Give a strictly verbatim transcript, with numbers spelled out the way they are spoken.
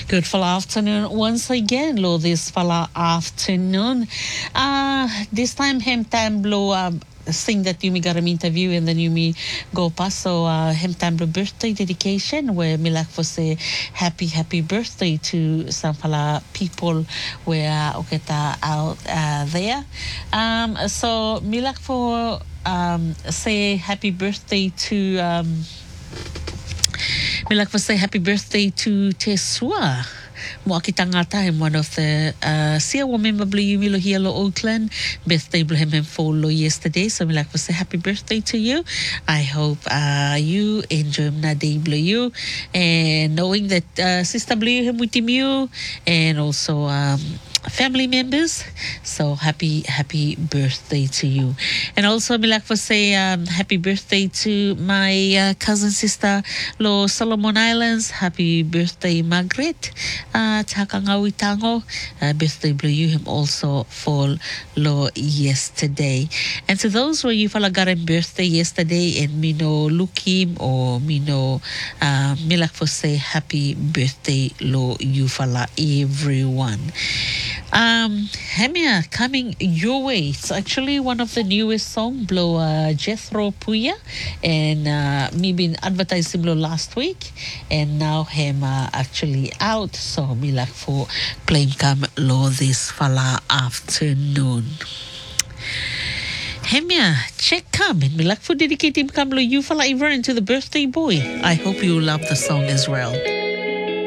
Good fall afternoon once again, lo this fall afternoon. Uh this time hem tamblo uh, sing that you me got an interview and then you me go pass so uh hem tamblo birthday dedication where me like for say happy happy birthday to some fala people where oketa out uh, there. Um so me like for um say happy birthday to um we like to say happy birthday to Tesua. Mo ki tangata him one of the uh Sia wa member blue milo here lo Oakland. Birthday blue him follow yesterday. So we like to say happy birthday to you. I hope uh you enjoy na day blue you and knowing that uh, sister blue him with you and also um family members. So happy happy birthday to you. And also me like to say um happy birthday to my uh, cousin sister lo Solomon Islands. Happy birthday Margaret. Uh Takangawi Tango. Uh, birthday blue you him also for lo yesterday. And to those where you fala got a birthday yesterday and me no look him or me no uh me like to say happy birthday lo you fala everyone. Um, Hemia coming your way. It's actually one of the newest song, blow uh, Jethro Puya, and uh, me been advertising blow last week, and now him uh, actually out. So me like for playing come low this fala afternoon. Hemia, check come and me like for dedicating come low you fala even to the birthday boy. I hope you love the song as well.